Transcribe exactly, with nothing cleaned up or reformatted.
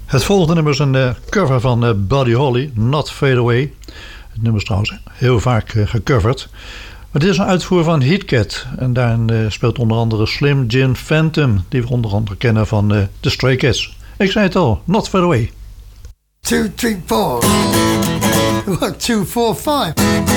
Het volgende nummer is een uh, cover van uh, Buddy Holly, Not Fade Away. Het nummer is trouwens heel vaak uh, gecoverd. Maar dit is een uitvoer van Heatcat. En daarin uh, speelt onder andere Slim Jim Phantom, die we onder andere kennen van uh, The Stray Cats. Ik zei het al, Not Fade Away. Two, three, four. One, two, four, five.